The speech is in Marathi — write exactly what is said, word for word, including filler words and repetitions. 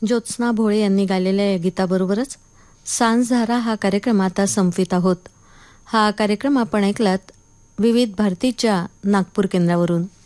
ज्योत्स्ना भोळे यांनी गायलेल्या या गीताबरोबरच सांजधारा हा कार्यक्रम आता संपवित आहोत. हा कार्यक्रम आपण ऐकलात विविध भारतीच्या नागपूर केंद्रावरून.